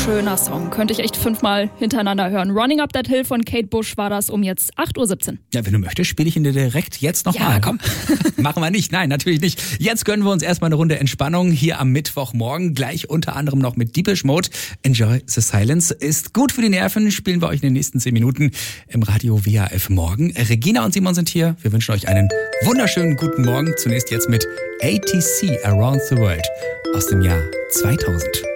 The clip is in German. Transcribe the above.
schöner Song. Könnte ich echt 5-mal hintereinander hören. Running Up That Hill von Kate Bush war das um jetzt 8.17 Uhr. Ja, wenn du möchtest, spiele ich ihn dir direkt jetzt nochmal. Ja, komm. Machen wir nicht. Nein, natürlich nicht. Jetzt gönnen wir uns erstmal eine Runde Entspannung hier am Mittwochmorgen. Gleich unter anderem noch mit Deepish Mode. Enjoy the Silence. Ist gut für die Nerven. Spielen wir euch in den nächsten 10 Minuten im Radio WAF morgen. Regina und Simon sind hier. Wir wünschen euch einen wunderschönen guten Morgen. Zunächst jetzt mit ATC Around the World aus dem Jahr 2000.